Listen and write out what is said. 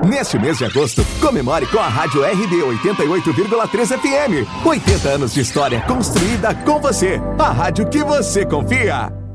Neste mês de agosto, comemore com a Rádio RD 88,3 FM. 80 anos de história construída com você. A rádio que você confia.